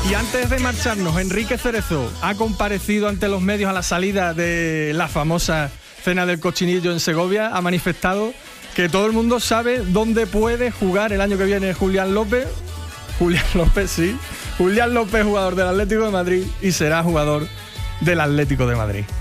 Y antes de marcharnos, Enrique Cerezo ha comparecido ante los medios a la salida de la famosa cena del cochinillo en Segovia. Ha manifestado que todo el mundo sabe dónde puede jugar el año que viene Julián López. Julián López, sí. Julián López, jugador del Atlético de Madrid, y será jugador del Atlético de Madrid.